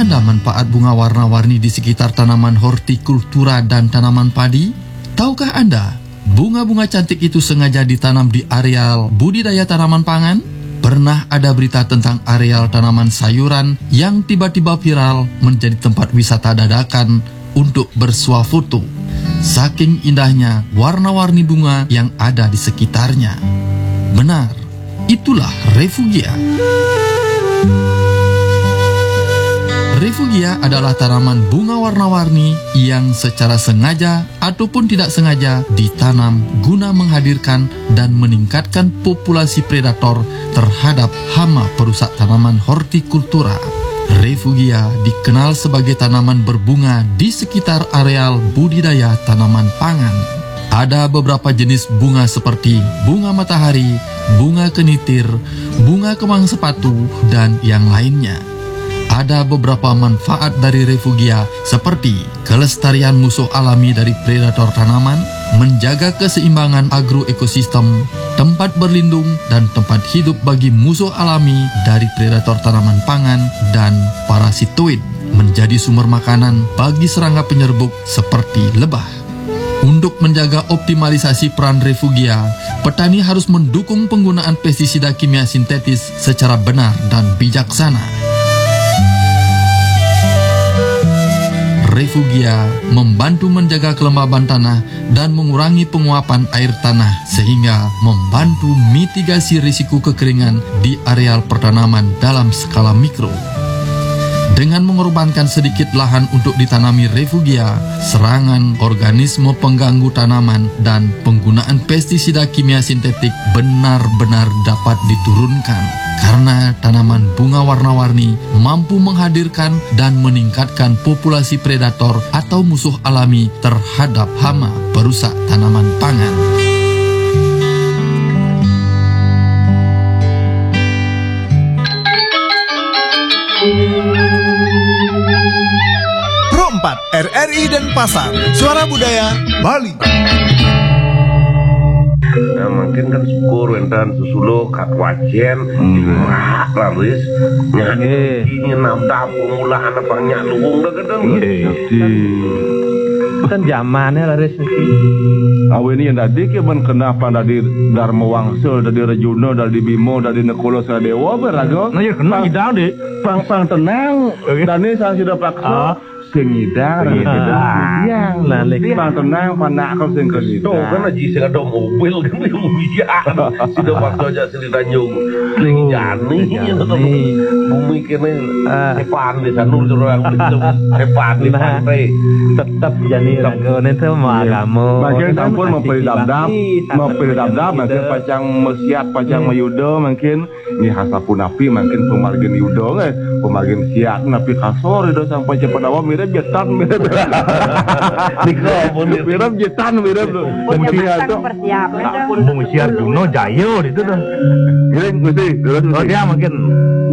Anda manfaat bunga warna-warni di sekitar tanaman hortikultura dan tanaman padi? Tahukah Anda, bunga-bunga cantik itu sengaja ditanam di areal budidaya tanaman pangan? Pernah ada berita tentang areal tanaman sayuran yang tiba-tiba viral menjadi tempat wisata dadakan untuk bersuah foto. Saking indahnya warna-warni bunga yang ada di sekitarnya. Benar, itulah refugia. Refugia adalah tanaman bunga warna-warni yang secara sengaja ataupun tidak sengaja ditanam guna menghadirkan dan meningkatkan populasi predator terhadap hama perusak tanaman hortikultura. Refugia dikenal sebagai tanaman berbunga di sekitar areal budidaya tanaman pangan. Ada beberapa jenis bunga seperti bunga matahari, bunga kenitir, bunga kembang sepatu, dan yang lainnya. Ada beberapa manfaat dari refugia seperti kelestarian musuh alami dari predator tanaman, menjaga keseimbangan agroekosistem, tempat berlindung dan tempat hidup bagi musuh alami dari predator tanaman pangan, dan parasitoid, menjadi sumber makanan bagi serangga penyerbuk seperti lebah. Untuk menjaga optimalisasi peran refugia, petani harus mendukung penggunaan pestisida kimia sintetis secara benar dan bijaksana. Refugia membantu menjaga kelembaban tanah dan mengurangi penguapan air tanah sehingga membantu mitigasi risiko kekeringan di areal pertanaman dalam skala mikro. Dengan mengorbankan sedikit lahan untuk ditanami refugia, serangan organisme pengganggu tanaman dan penggunaan pestisida kimia sintetik benar-benar dapat diturunkan. Karena tanaman bunga warna-warni mampu menghadirkan dan meningkatkan populasi predator atau musuh alami terhadap hama perusak tanaman pangan. Pro 4 RRI Denpasar, Suara Budaya Bali. Nah, mungkin kan syukur enten susulo kat wajen wah laris nyanyi ini nabda pemula anak banyak luung dah kadang kan zamannya laris awe ini yang tadi keban kenapa dari Dharma Wangsul dari Rejuna dari Bimo dari Nekolo Sadewa berago nah ya kena idang deh pang tenang dan ini saya sudah paksa sengidang yang lalu bang tenang panak kau sengkelidang tuh kan aja saya ada mobil kan dia mobilan sudah waktu aja selida nyung sering jani yang tetap bumi kene hepan di sana orang hepan di pantai tetap jani ragu nanti mau agama mungkin ampun mau pilih dam mungkin pacang mesiat pacang mayudo mungkin ini hasapun api mungkin pemargin yudo pemargin siat napi kasor itu sampai cepat awam mirip jetan mirip jetan mirip tuh mengsiar Juno Jayo itu tuh ini mesti oh dia mungkin